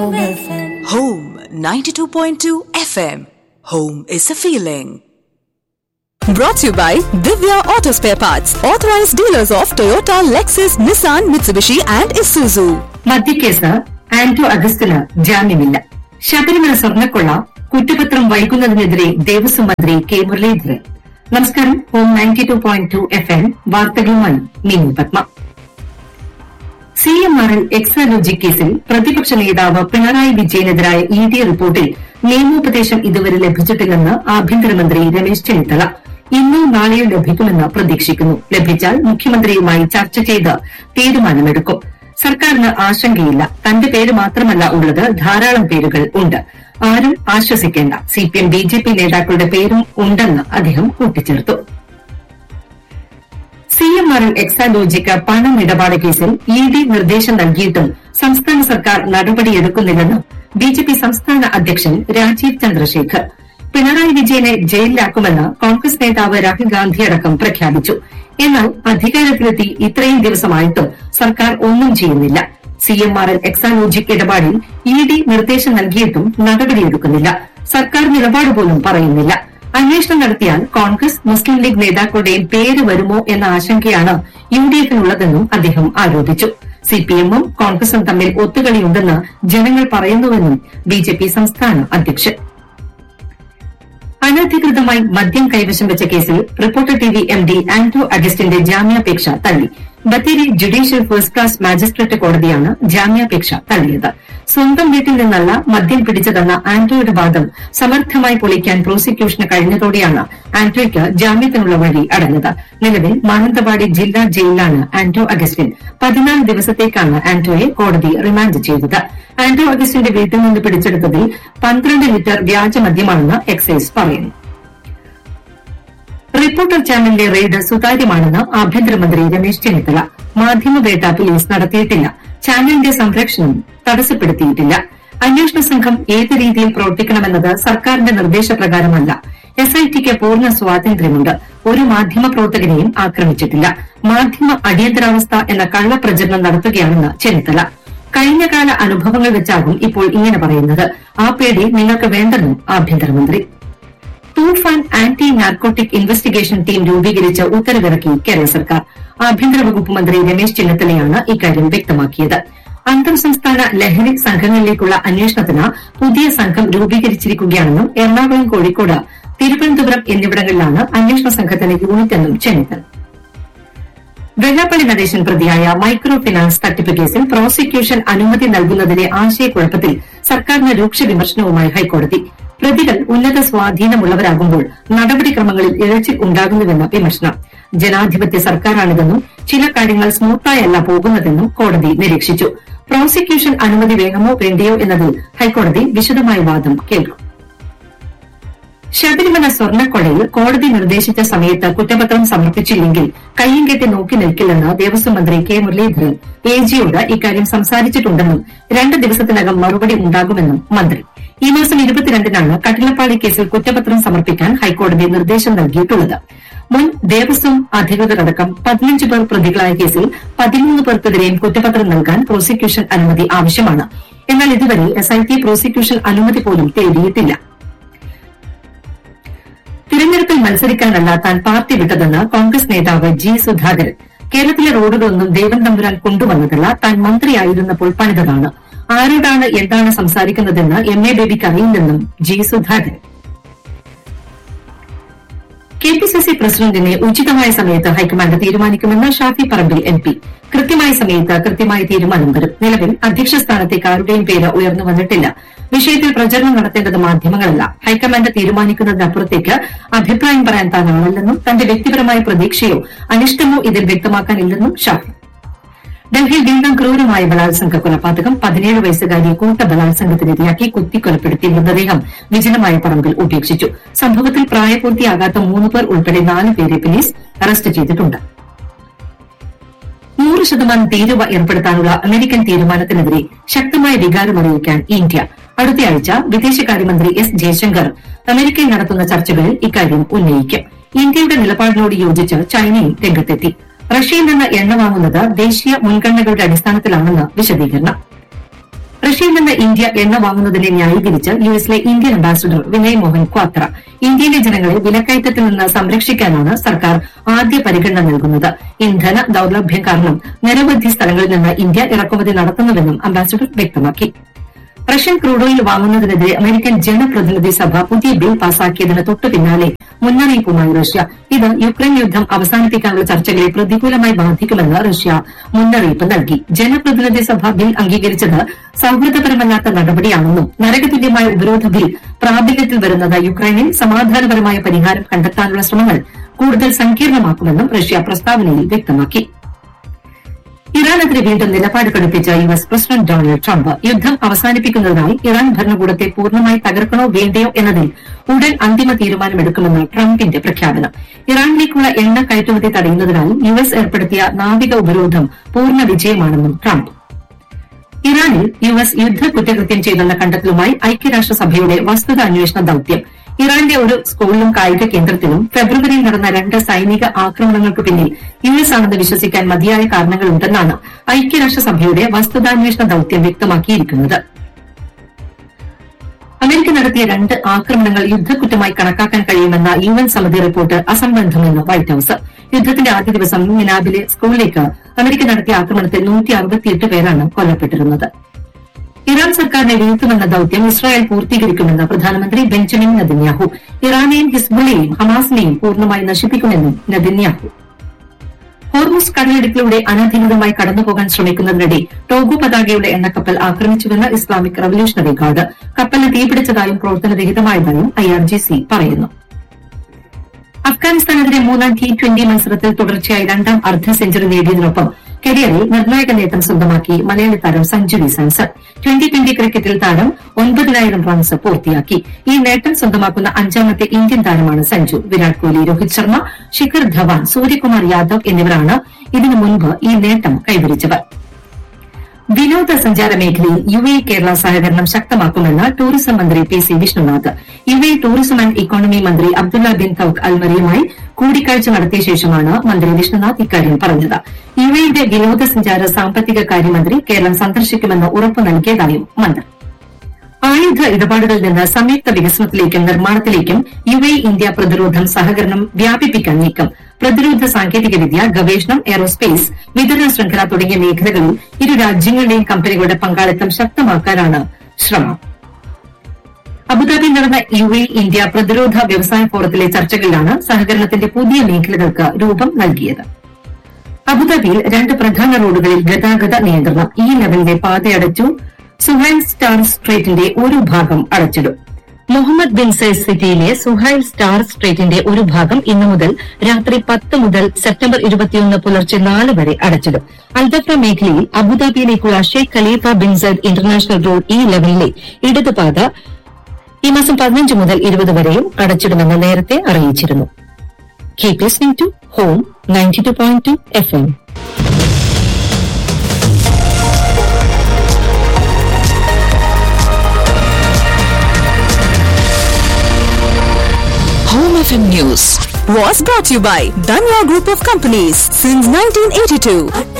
Home 92.2 FM. Home is a feeling. Brought to you by Divya Auto Spare Parts, authorized dealers of Toyota, Lexus, Nissan, Mitsubishi and Isuzu. മദ്യക്കേസ് Anto Augustine ജാമ്യമില്ല. Sabarimala സ്വർണ്ണക്കൊള്ള കുറ്റപത്രം വൈകുന്നതിനെതിരെ ദേവസ്വം മന്ത്രി K Muraleedharan. നമസ്കാരം. Home 92.2 FM വാർത്തകളുമായി Meenu Padma. CMRL Exalogic കേസിൽ പ്രതിപക്ഷ നേതാവ് Pinarayi വിജയനെതിരായ ED റിപ്പോർട്ടിൽ നിയമോപദേശം ഇതുവരെ ലഭിച്ചിട്ടില്ലെന്ന് ആഭ്യന്തരമന്ത്രി രമേശ് ചെന്നിത്തല. ഇന്നോ നാളെയോ ലഭിക്കുമെന്ന് പ്രതീക്ഷിക്കുന്നു. ലഭിച്ചാൽ മുഖ്യമന്ത്രിയുമായി ചർച്ച ചെയ്ത് തീരുമാനമെടുക്കും. സർക്കാരിന് ആശങ്കയില്ല. തന്റെ പേര് മാത്രമല്ല ഉള്ളത്, ധാരാളം പേരുകൾ ഉണ്ട്. ആരും ആശ്വസിക്കേണ്ട. CPM BJP നേതാക്കളുടെ പേരും ഉണ്ടെന്ന് അദ്ദേഹം കൂട്ടിച്ചേർത്തു. CMRL എക്സാലോജിക്ക് പണമിടപാട് കേസിൽ ED നിർദ്ദേശം നൽകിയിട്ടും സംസ്ഥാന സർക്കാർ നടപടിയെടുക്കുന്നില്ലെന്ന് BJP സംസ്ഥാന അധ്യക്ഷൻ രാജീവ് ചന്ദ്രശേഖർ. പിണറായി വിജയനെ ജയിലിലാക്കുമെന്ന് കോൺഗ്രസ് നേതാവ് രാഹുൽ ഗാന്ധി അടക്കം പ്രഖ്യാപിച്ചു. എന്നാൽ അധികാരത്തിലെത്തി ഇത്രയും ദിവസമായിട്ടും സർക്കാർ ഒന്നും ചെയ്യുന്നില്ല. CMRL എക്സാലോജിക് ഇടപാടിൽ ED നിർദ്ദേശം നൽകിയിട്ടും നടപടിയെടുക്കുന്നില്ല. സർക്കാർ നിലപാട് പോലും പറയുന്നില്ല. അന്വേഷണം നടത്തിയാൽ കോൺഗ്രസ്, മുസ്ലിം ലീഗ് നേതാക്കളുടെയും പേര് വരുമോ എന്ന ആശങ്കയാണ് UDFിനുള്ളതെന്നും അദ്ദേഹം ആരോപിച്ചു. CPMഉം കോൺഗ്രസും തമ്മിൽ ഒത്തുകളിയുണ്ടെന്ന് ജനങ്ങൾ പറയുന്നുവെന്നും BJP സംസ്ഥാന അധ്യക്ഷൻ. അനധികൃതമായി മദ്യം കൈവശം വെച്ച കേസിൽ റിപ്പോർട്ടർ TV MD ആന്റോ അഗസ്റ്റിന്റെ ജാമ്യാപേക്ഷ തള്ളി. Bathery judicial first class magistrate കോടതിയാണ് ജാമ്യാപേക്ഷ തള്ളിയത്. സ്വന്തം വീട്ടിൽ നിന്നല്ല മദ്യം പിടിച്ചതെന്ന ആന്റോയുടെ വാദം സമർത്ഥമായി പൊളിക്കാൻ പ്രോസിക്യൂഷന് കഴിഞ്ഞതോടെയാണ് ആന്റോയ്ക്ക് ജാമ്യത്തിനുള്ള വഴി അടഞ്ഞത്. നിലവിൽ മാനന്തവാടി ജില്ലാ ജയിലിലാണ് ആന്റോ അഗസ്റ്റിൻ. 14 ദിവസത്തേക്കാണ് ആന്റോയെ കോടതി റിമാൻഡ് ചെയ്തത്. ആന്റോ അഗസ്റ്റിന്റെ വീട്ടിൽ നിന്ന് പിടിച്ചെടുത്തതിൽ 12 ലിറ്റർ വ്യാജമദ്യമാണെന്ന് എക്സൈസ് പറയുന്നു. റിപ്പോർട്ടർ ചാനലിന്റെ റെയ്ഡ് സുതാര്യമാണെന്ന് ആഭ്യന്തരമന്ത്രി രമേശ് ചെന്നിത്തല. മാധ്യമവേട്ട പോലീസ് നടത്തിയിട്ടില്ല. ചാനലിന്റെ സംരക്ഷണം തടസ്സപ്പെടുത്തിയിട്ടില്ല. അന്വേഷണ സംഘം ഏത് രീതിയിൽ പ്രവർത്തിക്കണമെന്നത് സർക്കാരിന്റെ നിർദ്ദേശപ്രകാരമല്ല. SITക്ക് പൂർണ്ണ സ്വാതന്ത്ര്യമുണ്ട്. ഒരു മാധ്യമപ്രവർത്തകനെയും ആക്രമിച്ചിട്ടില്ല. മാധ്യമ അടിയന്തരാവസ്ഥ എന്ന കള്ളപ്രചരണം നടത്തുകയാണെന്ന് ചെന്നിത്തല. കഴിഞ്ഞകാല അനുഭവങ്ങൾ വെച്ചാകും ഇപ്പോൾ ഇങ്ങനെ പറയുന്നത്. ആ പേടി നിങ്ങൾക്ക് വേണ്ടെന്നും ആഭ്യന്തരമന്ത്രി. തൂഫാൻ ആന്റി നാർക്കോട്ടിക് ഇൻവെസ്റ്റിഗേഷൻ ടീം രൂപീകരിച്ച് ഉത്തരവിറക്കി കേരള സർക്കാർ. ആഭ്യന്തര വകുപ്പ് മന്ത്രി രമേശ് ചെന്നിത്തലയാണ് ഇക്കാര്യം വ്യക്തമാക്കിയത്. അന്തർ സംസ്ഥാന ലഹരി സംഘങ്ങളിലേക്കുള്ള അന്വേഷണത്തിന് പുതിയ സംഘം രൂപീകരിച്ചിരിക്കുകയാണെന്നും എറണാകുളം, കോഴിക്കോട്, തിരുവനന്തപുരം എന്നിവിടങ്ങളിലാണ് അന്വേഷണ സംഘത്തിന് യൂണിറ്റെന്നും ചെന്നിത്തല. വെള്ളാപ്പള്ളി നടേശൻ പ്രതിയായ മൈക്രോ ഫിനാൻസ് തട്ടിപ്പ് കേസിൽ പ്രോസിക്യൂഷൻ അനുമതി നൽകുന്നതിലെ ആശയക്കുഴപ്പത്തിൽ സർക്കാരിന് രൂക്ഷ വിമർശനവുമായി ഹൈക്കോടതി. പ്രതികൾ ഉന്നത സ്വാധീനമുള്ളവരാകുമ്പോൾ നടപടിക്രമങ്ങളിൽ ഇഴച്ചിൽ ഉണ്ടാകുന്നുവെന്ന വിമർശനം. ജനാധിപത്യ സർക്കാരാണിതെന്നും ചില കാര്യങ്ങൾ സ്മൂത്തായല്ല പോകുന്നതെന്നും കോടതി നിരീക്ഷിച്ചു. പ്രോസിക്യൂഷൻ അനുമതി വേണമോ വേണ്ടയോ എന്നതിൽ ഹൈക്കോടതി വിശദമായ വാദം കേൾക്കും. ശബരിമല സ്വർണ്ണക്കൊള്ളയിൽ കോടതി നിർദ്ദേശിച്ച സമയത്ത് കുറ്റപത്രം സമർപ്പിച്ചില്ലെങ്കിൽ കയ്യും കെട്ടി നോക്കി നിൽക്കില്ലെന്ന് ദേവസ്വം മന്ത്രി കെ മുരളീധരൻ AGയോട് ഇക്കാര്യം സംസാരിച്ചിട്ടുണ്ടെന്നും 2 ദിവസത്തിനകം മറുപടി ഉണ്ടാകുമെന്നും മന്ത്രി. ഈ മാസം 22-നാണ് കട്ടിലപ്പാടി കേസിൽ കുറ്റപത്രം സമർപ്പിക്കാൻ ഹൈക്കോടതി നിർദ്ദേശം നൽകിയിട്ടുള്ളത്. മുൻ ദേവസ്വം അധികൃതരടക്കം 15 പേർ പ്രതികളായ കേസിൽ 13 പേർക്കെതിരെയും കുറ്റപത്രം നൽകാൻ പ്രോസിക്യൂഷൻ അനുമതി ആവശ്യമാണ്. എന്നാൽ ഇതുവരെ SIT പ്രോസിക്യൂഷൻ അനുമതി പോലും തേടിയിട്ടില്ല. തിരഞ്ഞെടുപ്പിൽ മത്സരിക്കാനല്ല താൻ പാർട്ടി വിട്ടതെന്ന് കോൺഗ്രസ് നേതാവ് G. സുധാകരൻ. കേരളത്തിലെ റോഡുകളൊന്നും ദൈവം തമ്പുരാൻ കൊണ്ടുവന്നതല്ല, താൻ മന്ത്രിയായിരുന്നപ്പോൾ പണിതതാണ്. ആരോടാണ് എന്താണ് സംസാരിക്കുന്നതെന്ന് MA ബേബിക്ക് അറിയില്ലെന്നും G. സുധാകരൻ. KPCC പ്രസിഡന്റിനെ ഉചിതമായ സമയത്ത് ഹൈക്കമാൻഡ് തീരുമാനിക്കുമെന്ന് ഷാഫി പറമ്പിൽ MP. കൃത്യമായ സമയത്ത് കൃത്യമായ തീരുമാനം വരും. നിലവിൽ അധ്യക്ഷ സ്ഥാനത്തേക്ക് ആരുടെയും പേര് ഉയർന്നു വന്നിട്ടില്ല. വിഷയത്തിൽ പ്രചരണം നടത്തേണ്ടത് മാധ്യമങ്ങളല്ല. ഹൈക്കമാൻഡ് തീരുമാനിക്കുന്നതിനപ്പുറത്തേക്ക് അഭിപ്രായം പറയാൻ താനാണല്ലെന്നും തന്റെ വ്യക്തിപരമായ പ്രതീക്ഷയോ അനിഷ്ടമോ ഇതിൽ വ്യക്തമാക്കാനില്ലെന്നും ഷാഫി. ഡൽഹിയിൽ വീണ്ടും ക്രൂരമായ ബലാത്സംഗ കൊലപാതകം. 17 വയസ്സുകാരിയെ കൂട്ട ബലാത്സംഗത്തിനിരയാക്കി കുത്തിക്കൊലപ്പെടുത്തിയ മൃതദേഹം വിജനമായ പറമ്പിൽ ഉപേക്ഷിച്ചു. സംഭവത്തിൽ പ്രായപൂർത്തിയാകാത്ത 3 പേർ ഉൾപ്പെടെ 4 പേരെ പോലീസ് അറസ്റ്റ് ചെയ്തിട്ടുണ്ട്. 100% തീരുവ ഏർപ്പെടുത്താനുള്ള അമേരിക്കൻ തീരുമാനത്തിനെതിരെ ശക്തമായ വികാരമറിയിക്കാൻ ഇന്ത്യ. അടുത്തയാഴ്ച വിദേശകാര്യമന്ത്രി S. ജയശങ്കർ അമേരിക്കയിൽ നടത്തുന്ന ചർച്ചകളിൽ ഇക്കാര്യം ഉന്നയിക്കും. ഇന്ത്യയുടെ നിലപാടിനോട് യോജിച്ച് ചൈനയും രംഗത്തെത്തി. റഷ്യയിൽ നിന്ന് എണ്ണ വാങ്ങുന്നത് ദേശീയ മുൻഗണനകളുടെ അടിസ്ഥാനത്തിലാണെന്ന് വിശദീകരണം. റഷ്യയിൽ നിന്ന് ഇന്ത്യ എണ്ണ വാങ്ങുന്നതിനെ ന്യായീകരിച്ച് യുഎസിലെ ഇന്ത്യൻ അംബാസിഡർ വിനയ് മോഹൻ ക്വാത്ര ഇന്ത്യയിലെ ജനങ്ങളെ വിലക്കയറ്റത്തിൽ നിന്ന് സംരക്ഷിക്കാനാണ് സർക്കാർ ആദ്യ പരിഗണന നൽകുന്നത്. ഇന്ധന ദൌർലഭ്യം കാരണം നിരവധി സ്ഥലങ്ങളിൽ നിന്ന് ഇന്ത്യ ഇറക്കുമതി നടത്തുന്നുവെന്നും അംബാസിഡർ വ്യക്തമാക്കി. റഷ്യൻ ക്രൂഡ് ഓയിൽ വാങ്ങുന്നതിനെതിരെ അമേരിക്കൻ ജനപ്രതിനിധി സഭ പുതിയ ബിൽ പാസാക്കിയതിന് തൊട്ടു പിന്നാലെ മുന്നറിയിപ്പുമായി റഷ്യ. ഇത് യുക്രൈൻ യുദ്ധം അവസാനിപ്പിക്കാനുള്ള ചർച്ചകളെ പ്രതികൂലമായി ബാധിക്കുമെന്ന് റഷ്യ മുന്നറിയിപ്പ് നൽകി. ജനപ്രതിനിധി സഭ ബിൽ അംഗീകരിച്ചത് സൌഹൃദപരമല്ലാത്ത നടപടിയാണെന്നും നരകതുല്യമായ ഉപരോധ ബിൽ പ്രാബല്യത്തിൽ വരുന്നത് യുക്രൈനിൽ സമാധാനപരമായ പരിഹാരം കണ്ടെത്താനുള്ള ശ്രമങ്ങൾ കൂടുതൽ സങ്കീർണമാക്കുമെന്നും റഷ്യ പ്രസ്താവനയിൽ വ്യക്തമാക്കി. ഇറാനെതിരെ വീണ്ടും നിലപാട് കടുപ്പിച്ച യുഎസ് പ്രസിഡന്റ് ഡൊണാൾഡ് ട്രംപ് യുദ്ധം അവസാനിപ്പിക്കുന്നതിനായി ഇറാൻ ഭരണകൂടത്തെ പൂർണ്ണമായി തകർക്കണോ വേണ്ടയോ എന്നതിൽ ഉടൻ അന്തിമ തീരുമാനമെടുക്കുമെന്ന് ട്രംപിന്റെ പ്രഖ്യാപനം. ഇറാനിലേക്കുള്ള എണ്ണ കയറ്റുമതി തടയുന്നതിനായി യുഎസ് ഏർപ്പെടുത്തിയ നാവിക ഉപരോധം പൂർണ്ണ വിജയമാണെന്നും ട്രംപ്. ഇറാനിൽ യുഎസ് യുദ്ധ കുറ്റകൃത്യം ചെയ്തെന്ന കണ്ടെത്തലുമായി ഐക്യരാഷ്ട്രസഭയുടെ വസ്തുതാന്വേഷണ ദൌത്യം. ഇറാന്റെ ഒരു സ്കൂളിലും കായിക കേന്ദ്രത്തിലും ഫെബ്രുവരിയിൽ നടന്ന 2 സൈനിക ആക്രമണങ്ങൾക്ക് പിന്നിൽ യുഎസ് ആണെന്ന് വിശ്വസിക്കാൻ മതിയായ കാരണങ്ങളുണ്ടെന്നാണ് ഐക്യരാഷ്ട്രസഭയുടെ വസ്തുതാന്വേഷണ ദൌത്യം വ്യക്തമാക്കിയിരിക്കുന്നത്. അമേരിക്ക നടത്തിയ 2 ആക്രമണങ്ങൾ യുദ്ധക്കുറ്റമായി കണക്കാക്കാൻ കഴിയുമെന്ന യുഎൻ സമിതി റിപ്പോർട്ട് അസംബന്ധമെന്ന് വൈറ്റ് ഹൌസ്. യുദ്ധത്തിന്റെ ആദ്യ ദിവസം മിനാബിലെ സ്കൂളിലേക്ക് അമേരിക്ക നടത്തിയ ആക്രമണത്തിൽ 168 പേരാണ് കൊല്ലപ്പെട്ടിരുന്നത്. ഇറാൻ സർക്കാരിനെ വീഴ്ത്തുമെന്ന ദൌത്യം ഇസ്രായേൽ പൂർത്തീകരിക്കുമെന്ന് പ്രധാനമന്ത്രി ബെഞ്ചമിൻ നെതന്യാഹു. ഇറാനെയും ഹിസ്ബുള്ളയെയും ഹമാസിനെയും പൂർണ്ണമായി നശിപ്പിക്കുമെന്നും നെതന്യാഹു. ഹോർമുസ് കടലിടുക്കിലൂടെ അനധികൃതമായി കടന്നുപോകാൻ ശ്രമിക്കുന്നതിനിടെ ടോഗോ പതാകയുടെ എണ്ണക്കപ്പൽ ആക്രമിച്ചുവെന്ന് ഇസ്ലാമിക് റവല്യൂഷണറി ഗാർഡ്. കപ്പലിന് തീപിടിച്ചതായും പ്രവർത്തനരഹിതമായതായും IRGC പറയുന്നു. അഫ്ഗാനിസ്ഥാനെതിരെ 3-ാം T20 മത്സരത്തിൽ തുടർച്ചയായി 2ാം അർദ്ധ സെഞ്ചുറി നേടിയതിനൊപ്പം കരിയറിൽ നിർണായക നേട്ടം സ്വന്തമാക്കി മലയാളി താരം സഞ്ജു വി സാംസൺ. 2020 ക്രിക്കറ്റിൽ താരം 9,000 റൺസ് പൂർത്തിയാക്കി. ഈ നേട്ടം സ്വന്തമാക്കുന്ന 5ാമത്തെ ഇന്ത്യൻ താരമാണ് സഞ്ജു. വിരാട് കോഹ്ലി, രോഹിത് ശർമ്മ, ശിഖർ ധവാൻ, സൂര്യകുമാർ യാദവ് എന്നിവരാണ് ഇതിനു മുൻപ് ഈ നേട്ടം കൈവരിച്ചവർ. വിനോദസഞ്ചാര മേഖലയിൽ UAE കേരള സഹകരണം ശക്തമാക്കുമെന്ന് ടൂറിസം മന്ത്രി PC Vishnunath. UAE tourism and economy മന്ത്രി അബ്ദുള്ള ബിൻ തൌക്ക് അൽമറിയുമായി കൂടിക്കാഴ്ച നടത്തിയ ശേഷമാണ് മന്ത്രി വിഷ്ണുനാഥ് ഇക്കാര്യം പറഞ്ഞത്. UAEയുടെ വിനോദസഞ്ചാര സാമ്പത്തിക കാര്യമന്ത്രി കേരളം സന്ദർശിക്കുമെന്ന് ഉറപ്പു നൽകിയതായും മന്ത്രി. ആയുധ ഇടപാടുകളിൽ നിന്ന് സംയുക്ത വികസനത്തിലേക്കും നിർമ്മാണത്തിലേക്കും UAE ഇന്ത്യ പ്രതിരോധം സഹകരണം വ്യാപിപ്പിക്കാൻ നീക്കം. പ്രതിരോധ സാങ്കേതികവിദ്യ, ഗവേഷണം, എയറോസ്പേസ്, വിതരണ ശൃംഖല തുടങ്ങിയ മേഖലകളിൽ ഇരു രാജ്യങ്ങളുടെയും കമ്പനികളുടെ പങ്കാളിത്തം ശക്തമാക്കാനാണ് ശ്രമം. അബുദാബിയിൽ നടന്ന UAE ഇന്ത്യ പ്രതിരോധ വ്യവസായ ഫോറത്തിലെ ചർച്ചകളിലാണ് സഹകരണത്തിന്റെ പുതിയ മേഖലകൾക്ക് രൂപം നൽകിയത്. അബുദാബിയിൽ 2 പ്രധാന റോഡുകളിൽ ഗതാഗത നിയന്ത്രണം. ഈ ലെവലിലെ പാതയടച്ചു. സുഹൈൽ സ്റ്റാർ സ്ട്രീറ്റിന്റെ ഒരു ഭാഗം അടച്ചിടും. മുഹമ്മദ് ബിൻ സയ്യിദ് സിറ്റിയിലെ സുഹൈൽ സ്റ്റാർ സ്ട്രീറ്റിന്റെ ഒരു ഭാഗം ഇന്നു മുതൽ രാത്രി 10 മുതൽ സെപ്റ്റംബർ 21 പുലർച്ചെ 4 വരെ അടച്ചിടും. അൽദഫ്ര മേഖലയിൽ അബുദാബിയിലേക്കുള്ള Sheikh Khalifa bin Sayyid international road ഈ ലെവലിലെ ഇടതുപാത ഈ മാസം 15 മുതൽ 20 വരെയും അടച്ചിടുമെന്ന് നേരത്തെ അറിയിച്ചിരുന്നു. Keep listening to home 92.2 FM. Home FM News was brought to you by Danya Group of Companies since 1982.